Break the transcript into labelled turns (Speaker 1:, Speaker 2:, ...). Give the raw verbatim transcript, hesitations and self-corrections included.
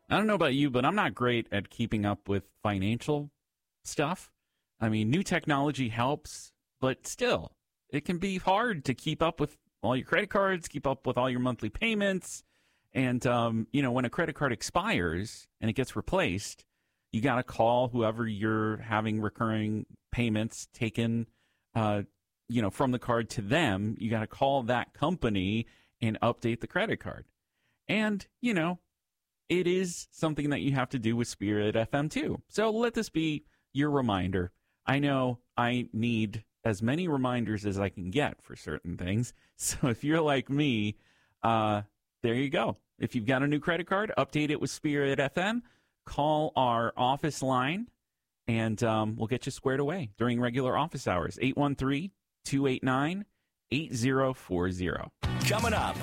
Speaker 1: I don't know about you, but I'm not great at keeping up with financial stuff. I mean, new technology helps, but still, it can be hard to keep up with all your credit cards, keep up with all your monthly payments. And, um, you know, when a credit card expires and it gets replaced, you got to call whoever you're having recurring payments taken, uh, you know, from the card to them. You got to call that company and update the credit card. And, you know, it is something that you have to do with Spirit F M too. So let this be your reminder. I know I need as many reminders as I can get for certain things. So if you're like me, uh, there you go. If you've got a new credit card, update it with Spirit F M. Call our office line, and um, we'll get you squared away during regular office hours. eight one three, two eight nine, eight zero four zero.
Speaker 2: Coming up